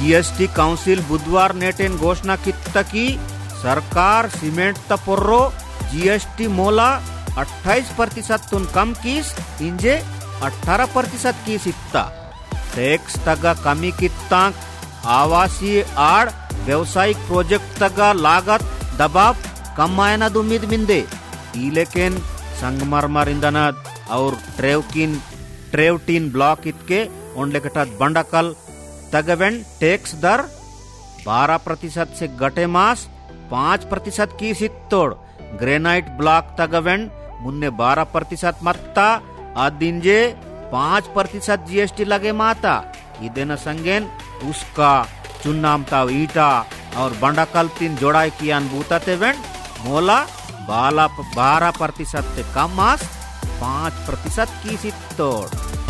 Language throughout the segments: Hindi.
जीएसटी काउंसिल बुधवार नेटेन घोषणा कित्ता की सरकार सीमेंट तपोर्रो जीएसटी मोला 28% तुन कम कीस इंजे 18% कीस इत्ता टैक्स तगा कमी कित्तांक आवासीय आड़ व्यावसायिक प्रोजेक्ट तगा लागत दबाव कम आयना उम्मीद मिंदे इलेकेन संगमरमर इंधनद और ट्रेवटीन ब्लॉक इतके ओंडलेकटद बंडकल तगवेन टैक्स दर 12% से घटे मास 5% की सित्तोड़ ग्रेनाइट ब्लॉक तगवेन मुन्ने 12% मत्ता आदिंजे 5% जीएसटी लगे माता इदेन संगेन उसका चुन्नामता ईटा और बंडकल तीन जोड़ाई कियान बूताते वेन मोला 12% से कम मास 5% की सित्तोड़।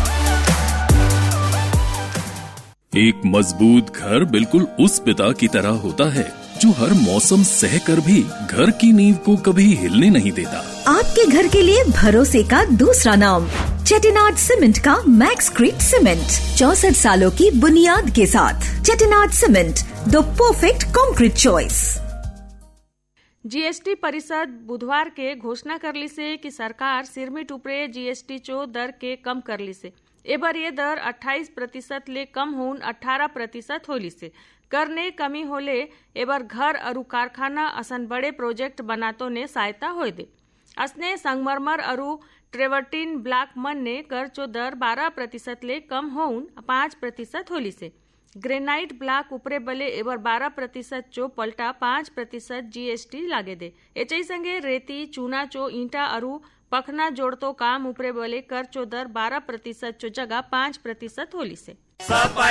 एक मजबूत घर बिल्कुल उस पिता की तरह होता है जो हर मौसम सहकर भी घर की नींव को कभी हिलने नहीं देता। आपके घर के लिए भरोसे का दूसरा नाम चेटिनाड सीमेंट का मैक्सक्रीट सीमेंट 64 सालों की बुनियाद के साथ। Chettinad cement, the perfect concrete choice. GST परिषद बुधवार के घोषणा करली से कि सरकार सिरमिट उपरे जीएसटी चो दर के कम करली से एबर ये दर 28% ले कम होन 18% होली से करने कमी होले एबर घर अरु कारखाना असन बड़े प्रोजेक्ट बनातो ने सहायता होय दे। असने संगमरमर अरु ट्रेवर्टीन ब्लॉक मन ने कर चो दर 12% ले कम होन 5% होली से ग्रेनाइट ब्लॉक उपरे बले एबर 12% चो पलटा 5% जीएसटी लागे दे। एचई संगे रेती चूना चो ईंटा अरु पखना जोड़तो काम उपरे बले कर चो दर 12% चो जगह 5% होली से।